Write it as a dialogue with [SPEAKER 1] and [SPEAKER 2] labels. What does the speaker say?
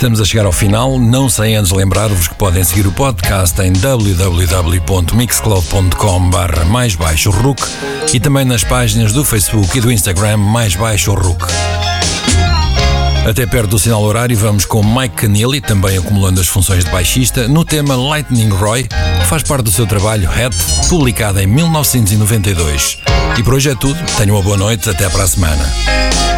[SPEAKER 1] Estamos a chegar ao final, não sem antes lembrar-vos que podem seguir o podcast em www.mixcloud.com/maisbaixo-rook e também nas páginas do Facebook e do Instagram Mais Baixo Rook. Até perto do sinal horário vamos com Mike Keneally, também acumulando as funções de baixista, no tema Lightning Roy, que faz parte do seu trabalho Hat, publicado em 1992. E por hoje é tudo, tenham uma boa noite, até para a semana.